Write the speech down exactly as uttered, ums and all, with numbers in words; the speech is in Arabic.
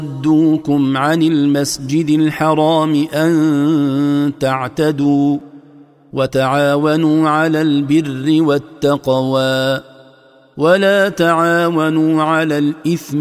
صدوكم عن المسجد الحرام أن تعتدوا وتعاونوا على البر والتقوى ولا تعاونوا على الإثم